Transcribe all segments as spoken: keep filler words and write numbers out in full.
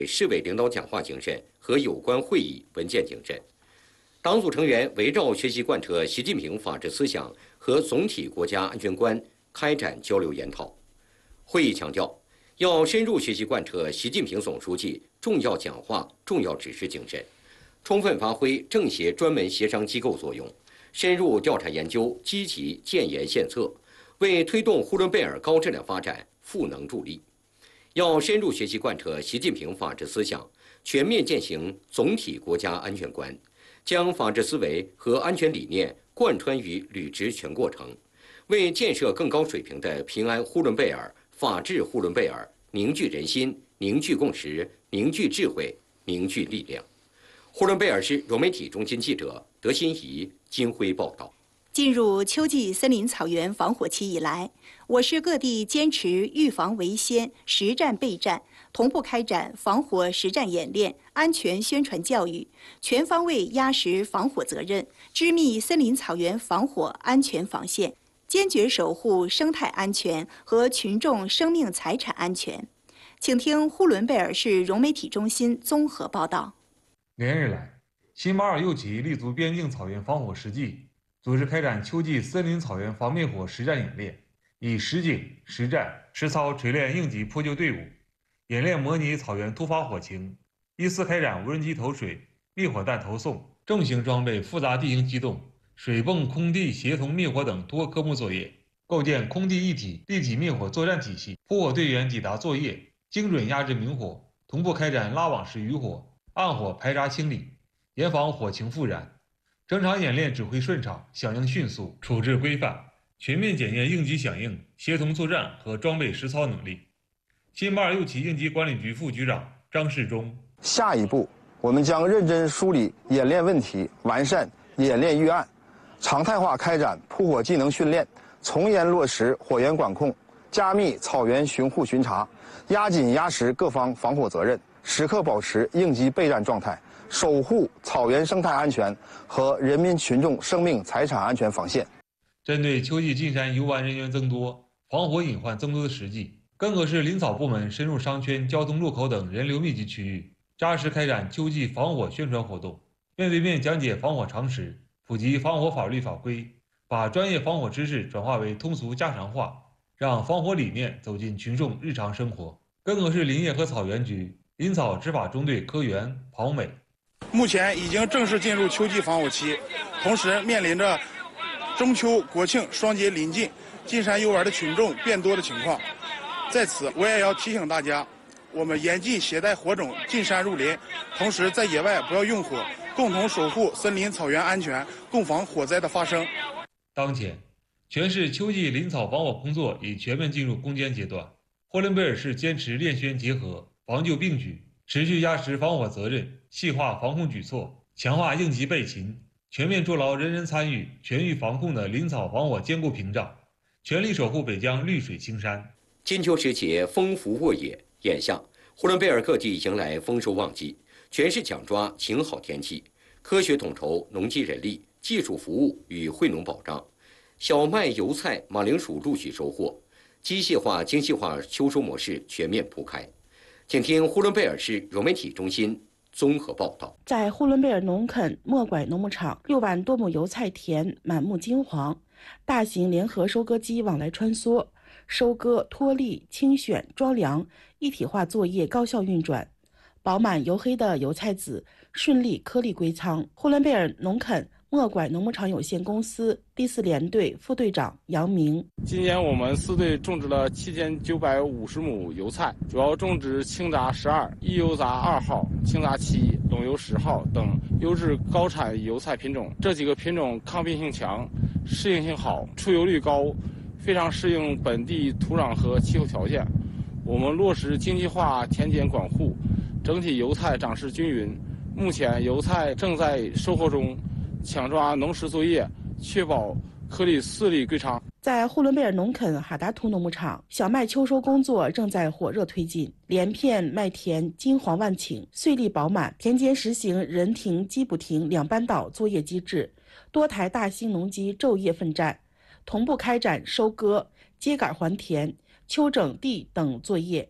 市委领导讲话精神和有关会议文件精神。党组成员围绕学习贯彻习近平法治思想和总体国家安全观开展交流研讨。会议强调，要深入学习贯彻习近平总书记重要讲话、重要指示精神，充分发挥政协专门协商机构作用，深入调查研究，积极建言献策，为推动呼伦贝尔高质量发展赋能助力。要深入学习贯彻习近平法治思想，全面践行总体国家安全观，将法治思维和安全理念贯穿于履职全过程，为建设更高水平的平安呼伦贝尔、法治呼伦贝尔凝聚人心、凝聚共识、凝聚智慧、凝聚力量。呼伦贝尔市融媒体中心记者德新怡、金辉报道。 进入秋季森林草原防火期以来，我市各地坚持预防为先、实战备战，同步开展防火实战演练、安全宣传教育，全方位压实防火责任，织密森林草原防火安全防线，坚决守护生态安全和群众生命财产安全。请听呼伦贝尔市融媒体中心综合报道。 连日来，新马尔右旗立足边境草原防火实际，组织开展秋季森林草原防灭火实战演练，以实景、实战、实操锤炼应急扑救队伍，演练模拟草原突发火情，依次开展无人机投水、灭火弹投送、重型装备复杂地形机动、水泵空地协同灭火等多科目作业，构建空地一体立体灭火作战体系，扑火队员抵达作业，精准压制明火，同步开展拉网式渔火、暗火排查清理，严防火情复燃。整场演练指挥顺畅，响应迅速，处置规范，全面检验应急响应、协同作战和装备实操能力。新马尔右旗应急管理局副局长张世忠： 下一步，我们将认真梳理演练问题，完善演练预案，常态化开展扑火技能训练，从严落实火源管控，加密草原巡护巡查，压紧压实各方防火责任，时刻保持应急备战状态，守护草原生态安全和人民群众生命财产安全防线。 针对秋季进山游玩人员增多、防火隐患增多的实际，更可市林草部门深入商圈、交通路口等人流密集区域，扎实开展秋季防火宣传活动，面对面讲解防火常识，普及防火法律法规，把专业防火知识转化为通俗家常话，让防火理念走进群众日常生活。更可市林业和草原局、林草执法中队科员庞伟： 目前已经正式进入秋季防火期，同时面临着中秋、国庆双节临近，进山游玩的群众变多的情况。在此，我也要提醒大家，我们严禁携带火种进山入林，同时在野外不要用火，共同守护森林草原安全，共防火灾的发生。 当前，全市秋季林草防火工作已全面进入攻坚阶段。呼伦贝尔市坚持练宣结合、防救并举，持续压实防火责任，细化防控举措，强化应急备勤，全面筑牢人人参与、全域防控的林草防火坚固屏障，全力守护北疆绿水青山。 金秋时节，风拂沃野，眼下呼伦贝尔各地迎来丰收旺季，全市抢抓晴好天气，科学统筹农机人力、技术服务与惠农保障，小麦、油菜、马铃薯陆续收获，机械化、精细化秋收模式全面铺开。请听呼伦贝尔市融媒体中心综合报道。 在呼伦贝尔农垦莫拐农牧场，六万多亩油菜田满目金黄，大型联合收割机往来穿梭，收割、脱粒、清选、装粮一体化作业高效运转，饱满油黑的油菜籽顺利颗粒归仓。呼伦贝尔农垦莫拐农牧场有限公司第四联队副队长杨明： 今年我们四队种植了七千九百五十亩油菜，主要种植青杂十二、一油杂二号、青杂七、董油十号等优质高产油菜品种。这几个品种抗病性强，适应性好，出油率高，非常适应本地土壤和气候条件。我们落实精细化田间管护，整体油菜长势均匀。目前油菜正在收获中，抢抓农时作业，确保颗粒顺利归仓。 在呼伦贝尔农垦哈达图农牧场，小麦秋收工作正在火热推进，连片麦田金黄万顷，穗粒饱满，田间实行人停机不停两班倒作业机制，多台大型农机昼夜奋战，同步开展收割、秸秆还田、秋整地等作业。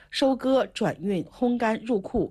收割、转运、烘干、入库，